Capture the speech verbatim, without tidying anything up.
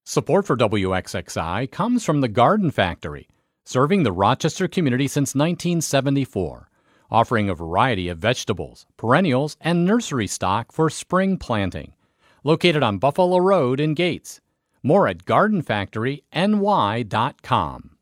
Support for W X X I comes from the Garden Factory, serving the Rochester community since nineteen seventy-four, offering a variety of vegetables, perennials, and nursery stock for spring planting. Located on Buffalo Road in Gates. More at garden factory n y dot com.